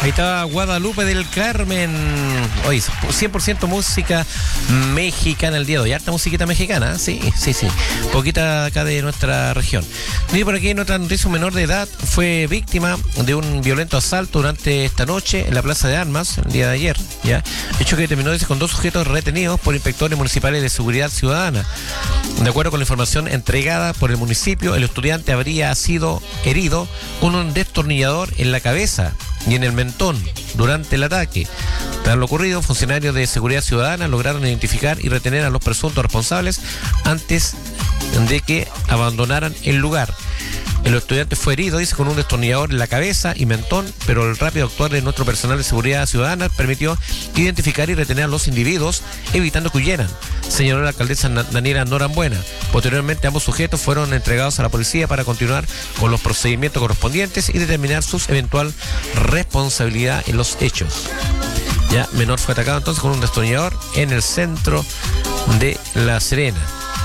Ahí está Guadalupe del Carmen. Hoy 100% música mexicana el día de hoy. Harta musiquita mexicana, sí. Poquita acá de nuestra región. Y por aquí en otra noticia, un menor de edad fue víctima de un violento asalto durante esta noche en la Plaza de Armas, el día de ayer, ¿ya? Hecho que terminó con 2 sujetos retenidos por inspectores municipales de seguridad ciudadana. De acuerdo con la información entregada por el municipio, el estudiante habría sido herido con un destornillador en la cabeza y en el mentón durante el ataque. Tras lo ocurrido, funcionarios de seguridad ciudadana lograron identificar y retener a los presuntos responsables antes de que abandonaran el lugar. El estudiante fue herido, dice, con un destornillador en la cabeza y mentón, pero el rápido actuar de nuestro personal de seguridad ciudadana permitió identificar y retener a los individuos, evitando que huyeran, señaló la alcaldesa Daniela Norambuena. Posteriormente, ambos sujetos fueron entregados a la policía para continuar con los procedimientos correspondientes y determinar su eventual responsabilidad en los hechos. Ya, menor fue atacado entonces con un destornillador en el centro de La Serena.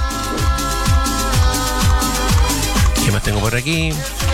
¿Qué más tengo por aquí?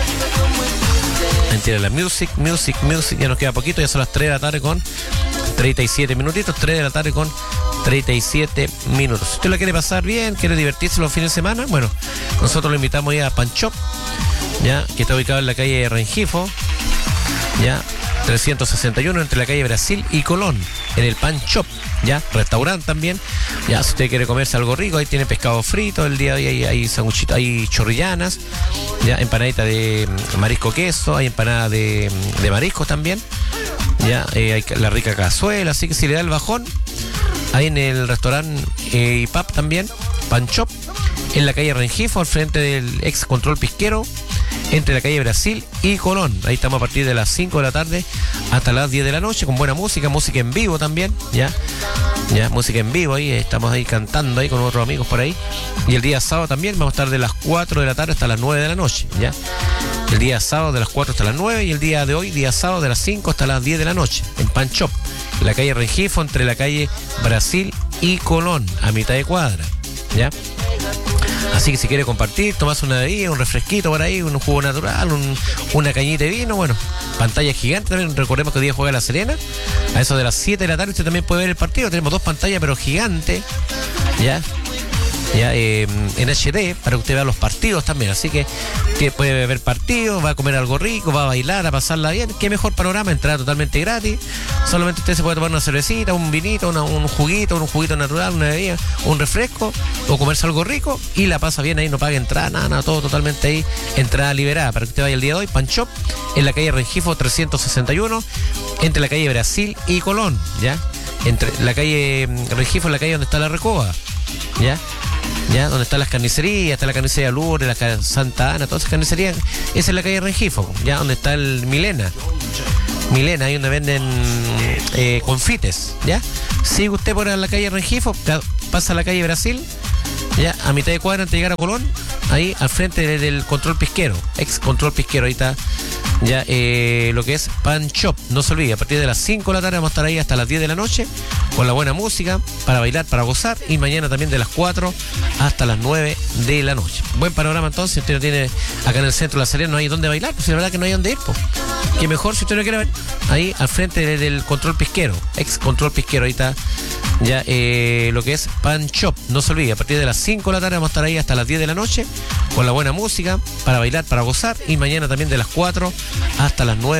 Mentira, la music, ya nos queda poquito, ya son las 3 de la tarde con 37 minutitos, 3 de la tarde con 37 minutos. Si usted la quiere pasar bien, quiere divertirse los fines de semana, bueno, nosotros lo invitamos ya a Pan Shop, ya, que está ubicado en la calle Rengifo, ya, 361 entre la calle Brasil y Colón, en el Pan Shop, ya, restaurante también, ya, si usted quiere comerse algo rico, ahí tiene pescado frito, el día de hoy hay sanguchitos, hay chorrillanas, ya, empanadita de marisco queso, hay empanada de mariscos también, ya, hay la rica cazuela, así que si le da el bajón, ahí en el restaurante y pub también, Pan Shop, en la calle Rengifo, al frente del ex Control Pisquero, entre la calle Brasil y Colón. Ahí estamos a partir de las 5 de la tarde hasta las 10 de la noche, con buena música en vivo también, ya, música en vivo, ahí estamos ahí cantando ahí con otros amigos por ahí. Y el día sábado también vamos a estar de las 4 de la tarde hasta las 9 de la noche, ya. El día sábado de las 4 hasta las 9 y el día de hoy, día sábado de las 5 hasta las 10 de la noche, en Pan Shop, en la calle Rengifo, entre la calle Brasil y Colón, a mitad de cuadra, ya. Así que si quiere compartir, tomarse una bebida, un refresquito por ahí, un jugo natural, una cañita de vino, bueno, pantalla gigante también. Recordemos que hoy día juega La Serena, a eso de las 7 de la tarde usted también puede ver el partido. Tenemos 2 pantallas pero gigantes, ya en HD, para que usted vea los partidos también. Así que puede ver partidos, va a comer algo rico, va a bailar, a pasarla bien. Qué mejor panorama, entrada totalmente gratis. Solamente usted se puede tomar una cervecita, un vinito, un juguito natural, una bebida, un refresco, o comerse algo rico y la pasa bien ahí, no paga entrada, nada, todo totalmente ahí, entrada liberada, para que usted vaya el día de hoy. Pan Shop, en la calle Rengifo 361, entre la calle Brasil y Colón, ya, entre la calle Rengifo, en la calle donde está la Recoba, ya, donde están las carnicerías, está la carnicería Lourdes, la Santa Ana, todas esas carnicerías, esa es la calle Rengifo, ya, donde está el Milena, ahí donde venden confites, ya. Sigue usted por la calle Rengifo, pasa a la calle Brasil, ya, a mitad de cuadra antes de llegar a Colón, ahí al frente del Control Pisquero, ex Control Pisquero, ahí está, ya, lo que es Pan Shop. No se olvide, a partir de las 5 de la tarde vamos a estar ahí hasta las 10 de la noche con la buena música para bailar, para gozar, y mañana también de las 4 hasta las 9 de la noche. Buen panorama entonces. Si usted no tiene acá en el centro de La Serena, no hay dónde bailar, pues la verdad que no hay dónde ir, pues. Que mejor, si usted no quiere ver, ahí al frente del Control Pisquero, ex Control Pisquero, ahí está, ya, lo que es Pan Shop. No se olvide, a partir de las 5 de la tarde vamos a estar ahí hasta las 10 de la noche con la buena música para bailar, para gozar, y mañana también de las 4 hasta las 9